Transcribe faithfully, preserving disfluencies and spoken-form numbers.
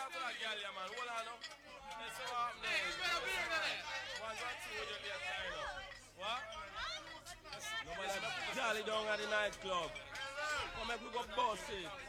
talk to that girl, yeah, man. Hold on, no. Let's see what happens. Hey, you better be in there. One, one, two, with your left side up. What? No, man, Jolly down at the nightclub. Come make we go boss it.